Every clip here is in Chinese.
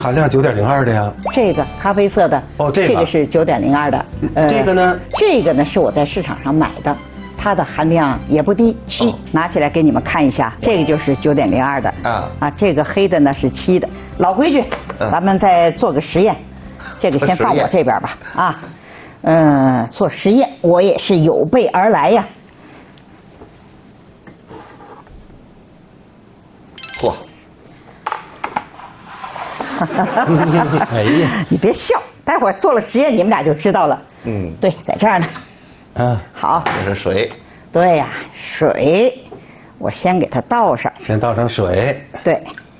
含量9.02的呀。 这个咖啡色的哦，这个是9.02的。 这个呢？ 这个呢是我在市场上买的，它的含量也不低，7。拿起来给你们看一下，这个就是9.02的这个黑的呢是7的。老规矩，咱们再做个实验，这个先放我这边吧做实验我也是有备而来呀。 嚯！哎呀， 你别笑，待会儿做了实验你们俩就知道了。对，在这儿呢。好， 这是水。 对呀，水，我先给它倒上。 先倒上水。 对。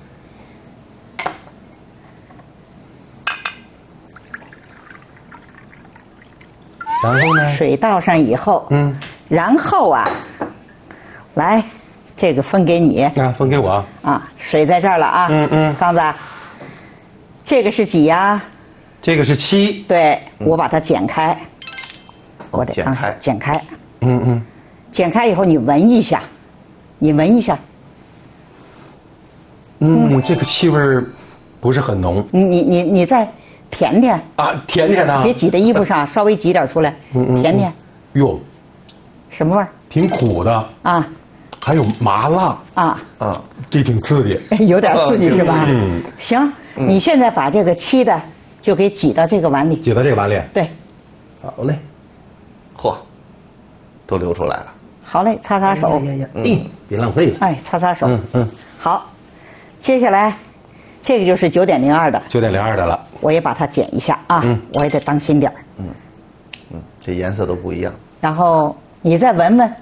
然后呢？ 水倒上以后，然后来，这个分给你。 分给我。 水在这儿了刚子，这个是几呀？ 这个是7。 对，我把它剪开。我得当时剪开。剪开以后你闻一下， 这个气味不是很浓。 你再甜甜甜甜的， 别挤在衣服上，稍微挤点出来，甜甜。 哟， 什么味儿？ 挺苦的还有麻辣这挺刺激， 有点刺激是吧？行，你现在把这个7的就给挤到这个碗里， 挤到这个碗里。 对， 好嘞。嚯，都流出来了。 好嘞，擦擦手。 别浪费了。 擦擦手。好，接下来这个就是9.02的。 9.02的了。 我也把它剪一下我也得当心点儿。 这颜色都不一样。 然后你再闻闻。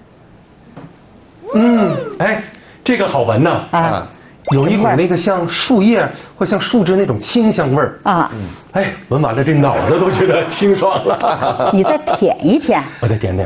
这个好闻呐有一股那个像树叶或像树枝那种清香味儿闻完了这脑子都觉得清爽了。 你再舔一舔。 我再舔舔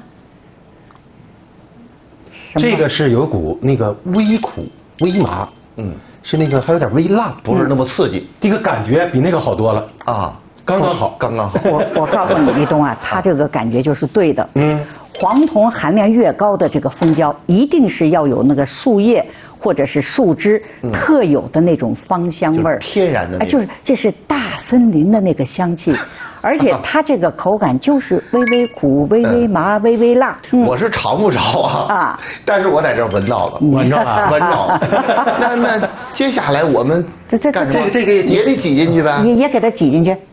这个是有股那个微苦微麻，是那个还有点微辣，不是那么刺激。这个感觉比那个好多了刚刚好。 我告诉你，立冬它这个感觉就是对的。黄酮含量越高的这个蜂胶，一定是要有那个树叶或者是树枝特有的那种芳香味儿， 天然的。 这是大森林的那个香气，而且它这个口感就是微微苦、微微麻、微微辣。 我是尝不着但是我在这儿闻到了，闻着了。那接下来我们干什么？这个也得挤进去呗？ 也给它挤进去。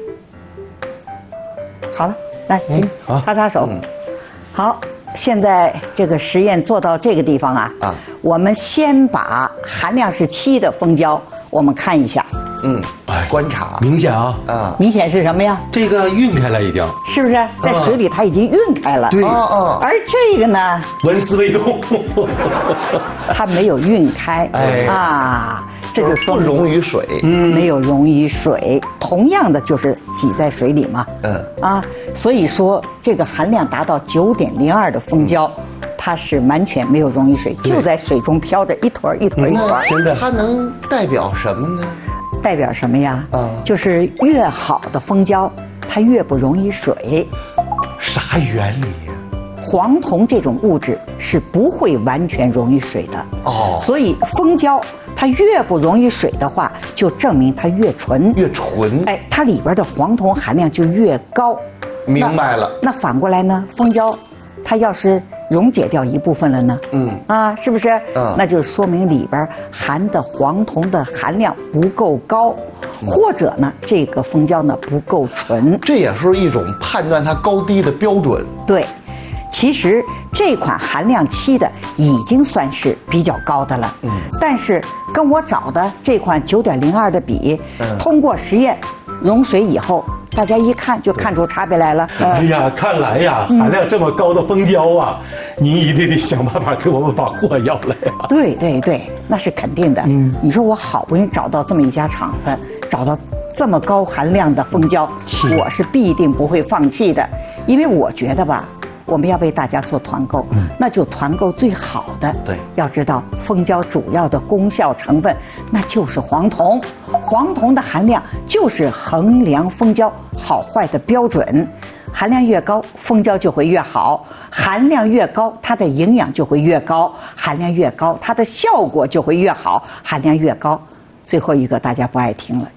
好了，来，擦擦手。好，现在这个实验做到这个地方我们先把含量是7的蜂胶，我们看一下。观察明显明显是什么呀？这个晕开了已经，是不是？在水里它已经晕开了。对而这个呢， 纹丝未动， 它没有晕开。这就说不溶于水， 没有溶于水。同样的就是挤在水里嘛。所以说这个含量达到9.02的蜂胶，它是完全没有溶于水，就在水中飘着一坨一坨一坨。 真的，它能代表什么呢？ 代表什么呀？就是越好的蜂胶，它越不溶于水。 啥原理呀？ 黄酮这种物质是不会完全溶于水的所以蜂胶它越不溶于水的话，就证明它越纯。它里边的黄酮含量就越高。明白了。那反过来呢？蜂胶它要是溶解掉一部分了呢？是不是？那就说明里边含的黄酮的含量不够高，或者呢，这个蜂胶呢不够纯。这也是一种判断它高低的标准。对。其实这款含量7的已经算是比较高的了，但是跟我找的这款9.02的比，通过实验溶水以后，大家一看就看出差别来了。哎呀，看来呀，含量这么高的蜂胶您一定得想办法给我们把货要来呀。对对对，那是肯定的。你说我好不容易找到这么一家厂子，找到这么高含量的蜂胶，我是必定不会放弃的，因为我觉得我们要为大家做团购，那就团购最好的。对，要知道蜂胶主要的功效成分那就是黄酮，黄酮的含量就是衡量蜂胶好坏的标准。含量越高，蜂胶就会越好；含量越高，它的营养就会越高；含量越高，它的效果就会越好；含量越高，最后一个大家不爱听了，